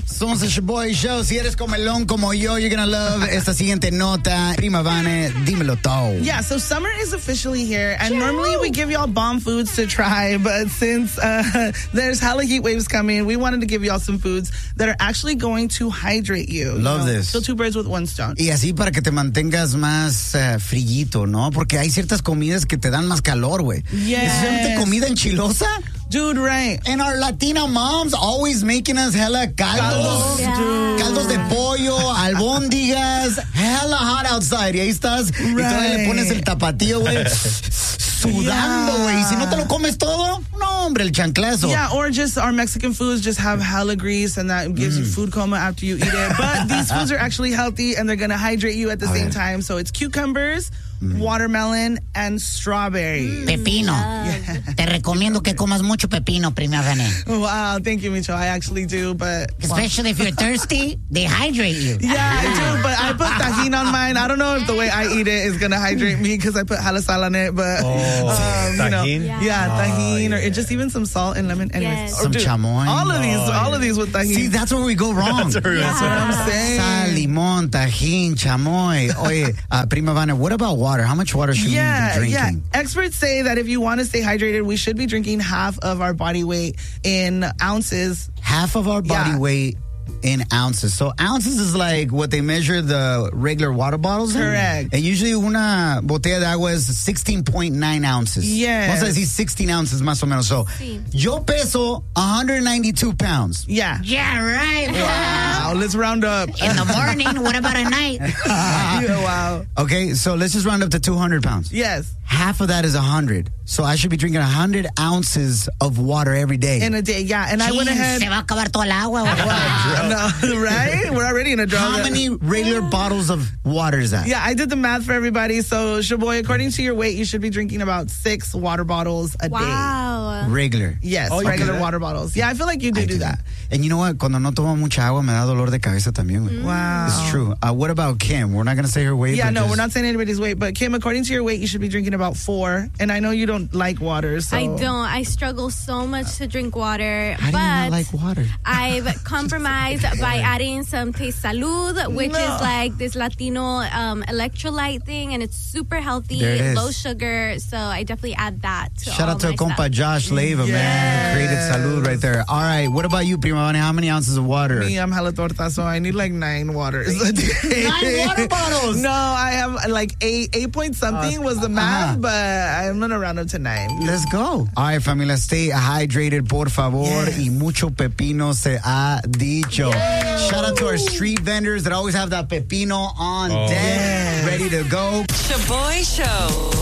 Somos el Shaboy Show. Si eres comelón como yo, you're gonna love esta siguiente nota. Prima Vane, dímelo todo. Yeah, so summer is officially here, and normally we give y'all bomb foods to try, but since there's hella heat waves coming, we wanted to give y'all some foods that are actually going to hydrate you. Love this. So 2 birds with 1 stone. Y así para que te mantengas más frillito, ¿no? Porque hay ciertas comidas que te dan más calor, güey. Yes. ¿Es comida enchilosa? Dude, right. And our Latina moms always making us hella caldos. Caldos de pollo, albóndigas, hella hot outside. Y ahí estás, y todavía le pones el tapatío, güey. Sudando, güey. Y si no te lo comes todo, no, hombre, el chanclazo. Yeah, or just our Mexican foods just have hella grease and that gives you food coma after you eat it. But these foods are actually healthy and they're going to hydrate you at the same time. So it's cucumbers, watermelon, and strawberry. Pepino. Te recomiendo que comas mucho pepino, Prima Vane. Wow, thank you, Micho. I actually do, but... Especially if you're thirsty, they hydrate you. Yeah, I do, but I put tajin on mine. I don't know if the way I eat it is going to hydrate me because I put jala sal on it, but... Tajin? Tajin, or just even some salt and lemon. Anyways. Yes. Some chamoy. All of these with tajin. See, that's where we go wrong. That's where That's what I'm saying. Sal, limón, tajín, chamoy. Oye, Prima Vane, what about water? How much water should we be drinking? Yeah. Experts say that if you want to stay hydrated, we should be drinking half of our body weight in ounces. Half of our body weight in ounces. So ounces is like what they measure the regular water bottles in. Correct. And usually una botella de agua is 16.9 ounces. Yes. Vamos a decir 16 ounces más o menos. So yo peso 192 pounds. Yeah. Yeah, right. Wow, let's round up. In the morning, what about at night? Wow. Okay, so let's just round up to 200 pounds. Yes. Half of that is 100. So I should be drinking 100 ounces of water every day. In a day, yeah. And I went ahead. Se va a acabar toda el agua. No, right? We're already in a drought. How many regular bottles of water is that? Yeah, I did the math for everybody. So, Shaboy, according to your weight, you should be drinking about 6 water bottles a day. Wow. Regular. Yes, you regular do that? water bottles. Yeah, I feel like you do that. And you know what? Cuando no tomo mucha agua, me da dolor de cabeza también. Güey. Wow. It's true. What about Kim? We're not going to say her weight. Yeah, but no, we're not saying anybody's weight. But, Kim, according to your weight, you should be drinking about 4. And I know you don't like water, so. I don't. I struggle so much to drink water. How do you not like water? I've compromised by adding some Taste Salud, which is like this Latino electrolyte thing, and it's super healthy, There it is. low sugar. So I definitely add that to Shout all out to my compa stuff. Josh Leyva, man. Who created Salud right there. All right, what about you, Prima Vane? How many ounces of water? Me, I'm hella torta, so I need like 9 waters a day. 9 water bottles? No, I have like 8 point something was the math, but I'm going to round up to 9. Let's go. All right, familia, stay hydrated, por favor. Yes. Y mucho pepino se ha dicho. Shout out to our street vendors that always have that pepino on deck, ready to go. Shaboy Show.